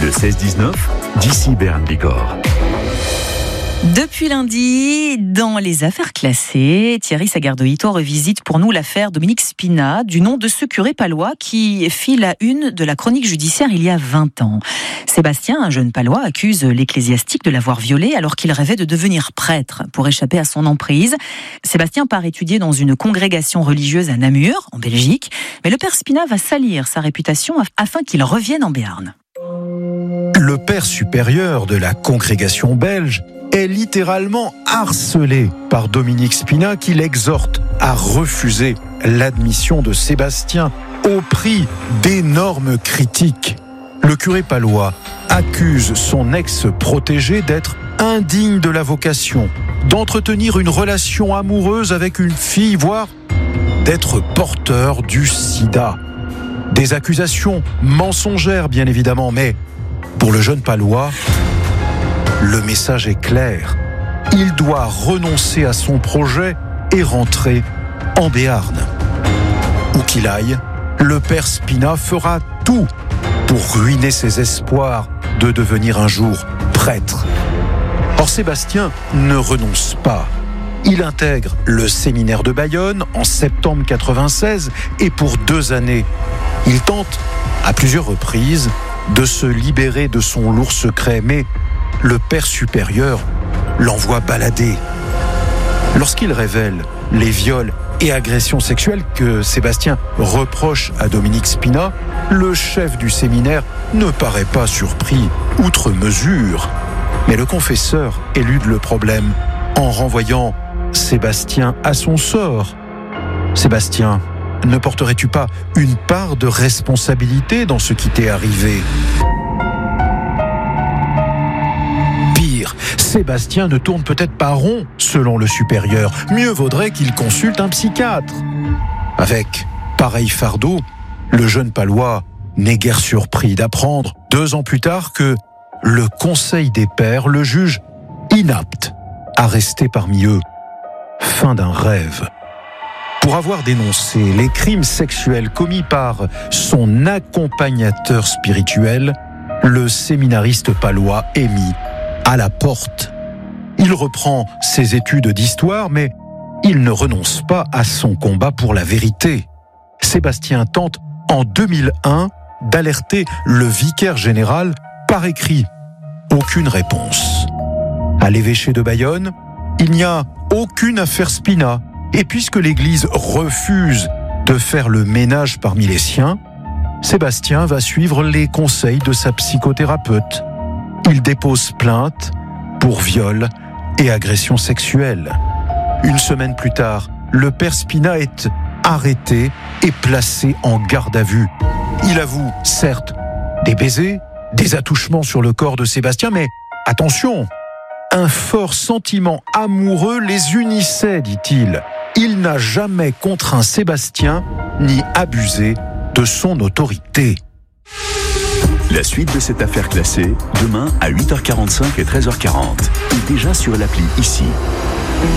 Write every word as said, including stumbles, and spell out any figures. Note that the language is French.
Le seize dix-neuf, d'ici Béarn Bigorre. Depuis lundi, dans les affaires classées, Thierry Sagardoito revisite pour nous l'affaire Dominique Spina, du nom de ce curé palois qui fit la une de la chronique judiciaire il y a vingt ans. Sébastien, un jeune palois, accuse l'ecclésiastique de l'avoir violé alors qu'il rêvait de devenir prêtre pour échapper à son emprise. Sébastien part étudier dans une congrégation religieuse à Namur, en Belgique, mais le père Spina va salir sa réputation afin qu'il revienne en Béarn. Le père supérieur de la congrégation belge est littéralement harcelé par Dominique Spina qui l'exhorte à refuser l'admission de Sébastien au prix d'énormes critiques. Le curé palois accuse son ex-protégé d'être indigne de la vocation, d'entretenir une relation amoureuse avec une fille, voire d'être porteur du sida. Des accusations mensongères bien évidemment, mais pour le jeune palois, le message est clair. Il doit renoncer à son projet et rentrer en Béarn. Où qu'il aille, le père Spina fera tout pour ruiner ses espoirs de devenir un jour prêtre. Or, Sébastien ne renonce pas. Il intègre le séminaire de Bayonne en septembre quatre-vingt-seize et pour deux années, il tente à plusieurs reprises de se libérer de son lourd secret, mais le père supérieur l'envoie balader. Lorsqu'il révèle les viols et agressions sexuelles que Sébastien reproche à Dominique Spina, le chef du séminaire ne paraît pas surpris, outre mesure. Mais le confesseur élude le problème en renvoyant Sébastien à son sort. Sébastien, ne porterais-tu pas une part de responsabilité dans ce qui t'est arrivé ? Pire, Sébastien ne tourne peut-être pas rond, selon le supérieur. Mieux vaudrait qu'il consulte un psychiatre. Avec pareil fardeau, le jeune palois n'est guère surpris d'apprendre, deux ans plus tard, que le Conseil des pairs le juge inapte à rester parmi eux. Fin d'un rêve. Pour avoir dénoncé les crimes sexuels commis par son accompagnateur spirituel, le séminariste palois est mis à la porte. Il reprend ses études d'histoire, mais il ne renonce pas à son combat pour la vérité. Sébastien tente en deux mille un d'alerter le vicaire général par écrit. Aucune réponse. À l'évêché de Bayonne, il n'y a aucune affaire Spina. Et puisque l'Église refuse de faire le ménage parmi les siens, Sébastien va suivre les conseils de sa psychothérapeute. Il dépose plainte pour viol et agression sexuelle. Une semaine plus tard, le père Spina est arrêté et placé en garde à vue. Il avoue, certes, des baisers, des attouchements sur le corps de Sébastien, mais attention, un fort sentiment amoureux les unissait, dit-il. Il n'a jamais contraint Sébastien ni abusé de son autorité. La suite de cette affaire classée, demain à huit heures quarante-cinq et treize heures quarante. Et déjà sur l'appli ici.